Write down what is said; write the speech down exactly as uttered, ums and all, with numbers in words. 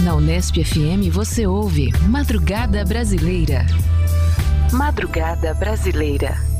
Na Unesp F M você ouve Madrugada Brasileira. Madrugada Brasileira.